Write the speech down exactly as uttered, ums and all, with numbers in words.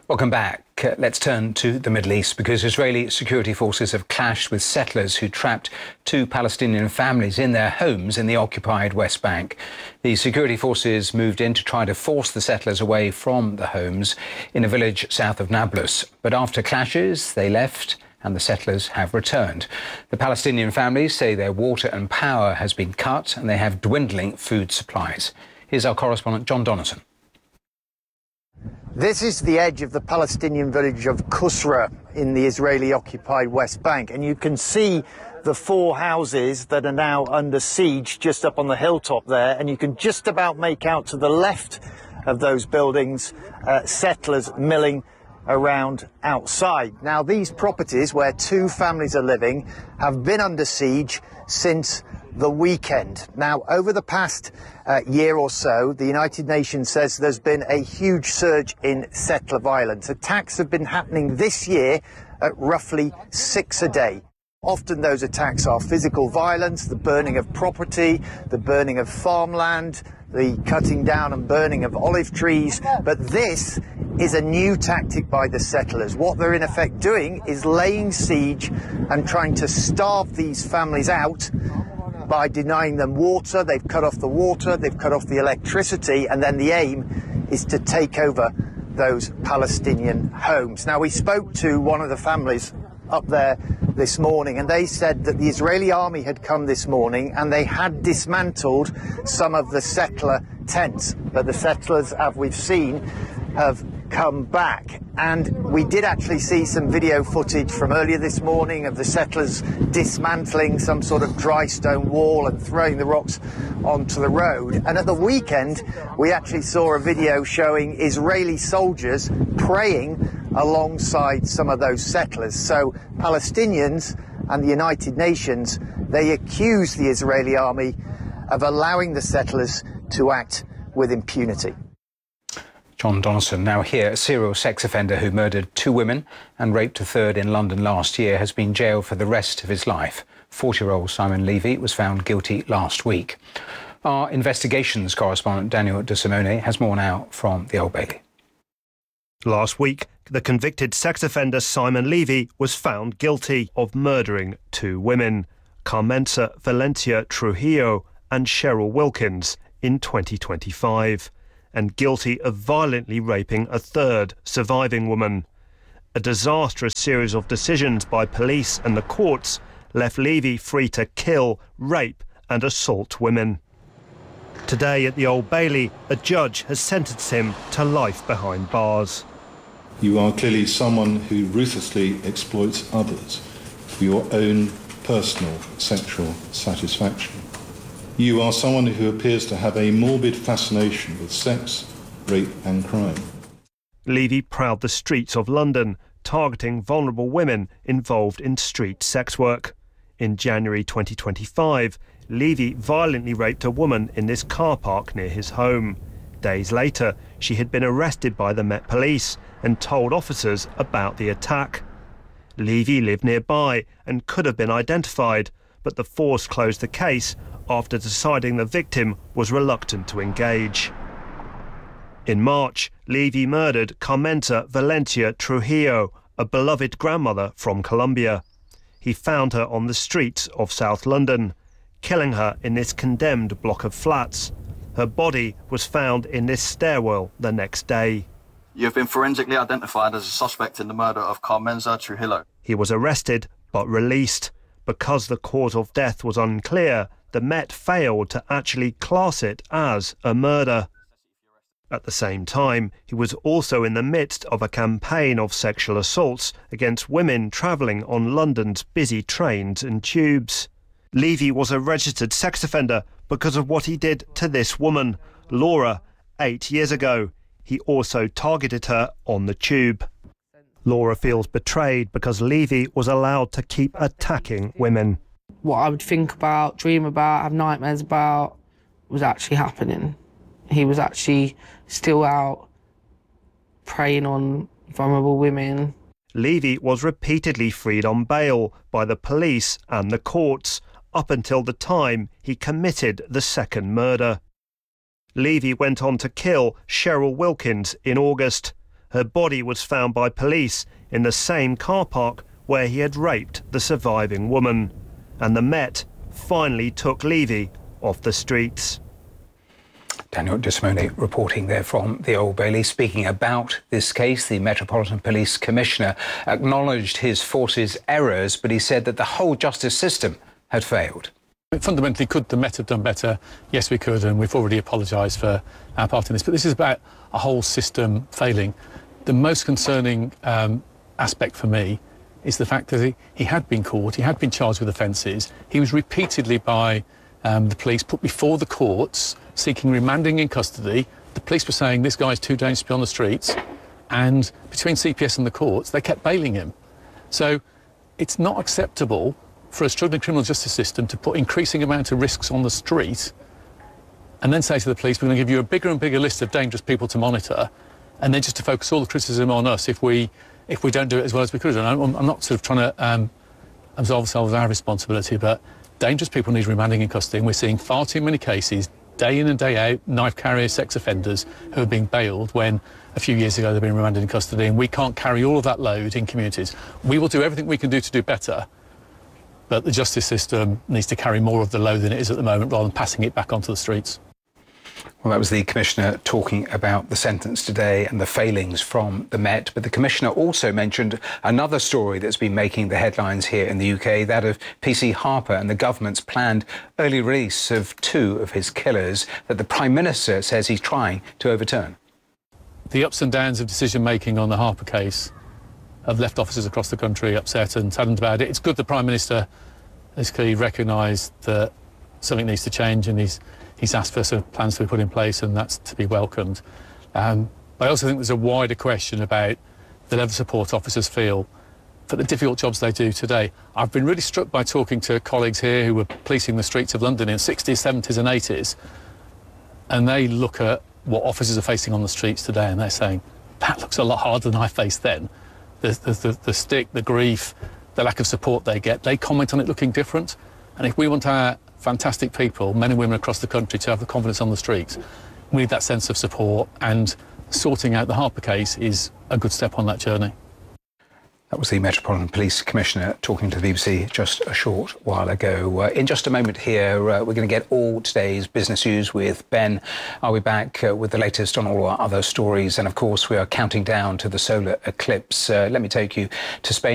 Welcome back. Uh, let's turn to the Middle East because Israeli security forces have clashed with settlers who trapped two Palestinian families in their homes in the occupied West Bank. The security forces moved in to try to force the settlers away from the homes in a village south of Nablus. But after clashes, they left and the settlers have returned. The Palestinian families say their water and power has been cut and they have dwindling food supplies. Here's our correspondent, John Donaldson. This is the edge of the Palestinian village of Kusra in the Israeli-occupied West Bank, and you can see the four houses that are now under siege just up on the hilltop there, and you can just about make out to the left of those buildings uh, settlers milling around outside. Now, these properties where two families are living have been under siege since the weekend. Now, over the past uh, year or so, the United Nations says there's been a huge surge in settler violence. Attacks have been happening this year at roughly six a day. Often those attacks are physical violence, the burning of property, the burning of farmland, the cutting down and burning of olive trees. But this is a new tactic by the settlers. What they're in effect doing is laying siege and trying to starve these families out by denying them water. They've cut off the water, they've cut off the electricity, and then the aim is to take over those Palestinian homes. Now, we spoke to one of the families up there this morning, and they said that the Israeli army had come this morning and they had dismantled some of the settler tents, but the settlers, as we've seen, have come back. And we did actually see some video footage from earlier this morning of the settlers dismantling some sort of dry stone wall and throwing the rocks onto the road. And at the weekend, we actually saw a video showing Israeli soldiers praying alongside some of those settlers. So Palestinians and the United Nations, they accuse the Israeli army of allowing the settlers to act with impunity. John Donaldson. Now here, a serial sex offender who murdered two women and raped a third in London last year has been jailed for the rest of his life. forty-year-old Simon Levy was found guilty last week. Our investigations correspondent Daniel De Simone has more now from the Old Bailey. Last week, the convicted sex offender Simon Levy was found guilty of murdering two women, Carmenza Valencia Trujillo and Cheryl Wilkins, in twenty twenty-five. And guilty of violently raping a third surviving woman. A disastrous series of decisions by police and the courts left Levy free to kill, rape and assault women. Today at the Old Bailey, a judge has sentenced him to life behind bars. You are clearly someone who ruthlessly exploits others for your own personal sexual satisfaction. You are someone who appears to have a morbid fascination with sex, rape and crime. Levy prowled the streets of London, targeting vulnerable women involved in street sex work. In January twenty twenty-five, Levy violently raped a woman in this car park near his home. Days later, she had been arrested by the Met Police and told officers about the attack. Levy lived nearby and could have been identified, but the force closed the case after deciding the victim was reluctant to engage. In March, Levy murdered Carmenza Valencia Trujillo, a beloved grandmother from Colombia. He found her on the streets of South London, killing her in this condemned block of flats. Her body was found in this stairwell the next day. You have been forensically identified as a suspect in the murder of Carmenza Trujillo. He was arrested but released. Because the cause of death was unclear, the Met failed to actually class it as a murder. At the same time, he was also in the midst of a campaign of sexual assaults against women travelling on London's busy trains and tubes. Levy was a registered sex offender because of what he did to this woman, Laura, eight years ago. He also targeted her on the tube. Laura feels betrayed because Levy was allowed to keep attacking women. What I would think about, dream about, have nightmares about was actually happening. He was actually still out preying on vulnerable women. Levy was repeatedly freed on bail by the police and the courts up until the time he committed the second murder. Levy went on to kill Cheryl Wilkins in August. Her body was found by police in the same car park where he had raped the surviving woman. And the Met finally took Levy off the streets. Daniel De Simone reporting there from the Old Bailey. Speaking about this case, the Metropolitan Police Commissioner acknowledged his force's errors, but he said that the whole justice system had failed. Fundamentally, could the Met have done better? Yes, we could, and we've already apologised for our part in this. But this is about a whole system failing. The most concerning um, aspect for me is the fact that he, he had been caught, he had been charged with offences. He was repeatedly by um, the police put before the courts, seeking remanding in custody. The police were saying this guy's too dangerous to be on the streets, and between C P S and the courts, they kept bailing him. So it's not acceptable for a struggling criminal justice system to put increasing amount of risks on the street and then say to the police, we're going to give you a bigger and bigger list of dangerous people to monitor, and then just to focus all the criticism on us if we if we don't do it as well as we could. And I'm, I'm not sort of trying to um, absolve ourselves of our responsibility, but dangerous people need remanding in custody, and we're seeing far too many cases, day in and day out, knife carriers, sex offenders who are being bailed when a few years ago they've been remanded in custody, and we can't carry all of that load in communities. We will do everything we can do to do better, but the justice system needs to carry more of the load than it is at the moment, rather than passing it back onto the streets. Well, that was the Commissioner talking about the sentence today and the failings from the Met. But the Commissioner also mentioned another story that's been making the headlines here in the U K, that of P C Harper and the government's planned early release of two of his killers that the Prime Minister says he's trying to overturn. The ups and downs of decision-making on the Harper case have left officers across the country upset and saddened about it. It's good the Prime Minister has clearly recognised that something needs to change, and he's He's asked for some plans to be put in place, and that's to be welcomed. Um, I also think there's a wider question about the level of support officers feel for the difficult jobs they do today. I've been really struck by talking to colleagues here who were policing the streets of London in the sixties, seventies and eighties, and they look at what officers are facing on the streets today and they're saying, that looks a lot harder than I faced then. The, the, the, the stick, the grief, the lack of support they get, they comment on it looking different. And if we want our fantastic people, men and women across the country, to have the confidence on the streets, we need that sense of support, and sorting out the Harper case is a good step on that journey. That was the Metropolitan Police Commissioner talking to the B B C just a short while ago. Uh, in just a moment here, uh, we're going to get all today's business news with Ben. I'll be back uh, with the latest on all our other stories. And of course, we are counting down to the solar eclipse. Uh, let me take you to Spain.